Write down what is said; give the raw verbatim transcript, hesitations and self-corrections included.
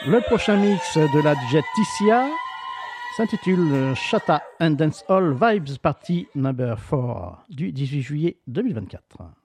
Le prochain mix de la Jet Ticia s'intitule Shata and Dance Hall Vibes Party Number four du dix-huit juillet deux mille vingt-quatre.